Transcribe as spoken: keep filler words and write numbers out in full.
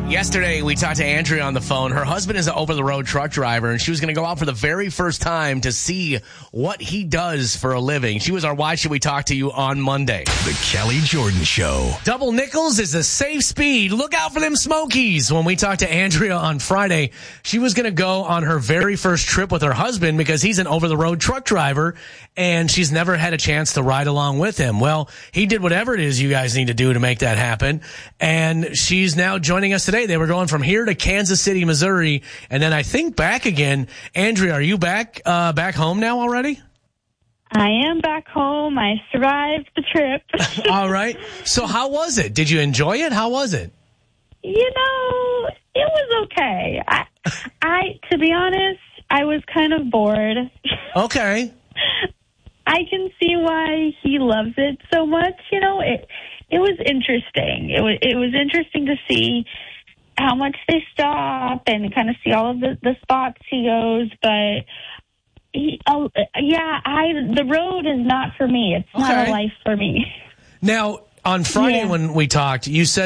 Yesterday, we talked to Andrea on the phone. Her husband is an over-the-road truck driver, and she was going to go out for the very first time to see what he does for a living. She was our Why Should We Talk to You on Monday. The Kelly Jordan Show. Double nickels is a safe speed. Look out for them Smokies. When we talked to Andrea on Friday, she was going to go on her very first trip with her husband because he's an over-the-road truck driver, and she's never had a chance to ride along with him. Well, he did whatever it is you guys need to do to make that happen, and she's now joining us today. They were going from here to Kansas City, Missouri, and then I think back again. Andrea, are you back uh, back home now already? I am back home. I survived the trip. All right. So how was it? Did you enjoy it? How was it? You know, it was okay. I, I, to be honest, I was kind of bored. Okay. I can see why he loves it so much. You know, it it was interesting. It was it was interesting to see how much they stop and kind of see all of the, the spots he goes. But he, oh, yeah, I the road is not for me. It's Okay. not a life for me. Now, on Friday Yeah. when we talked, you said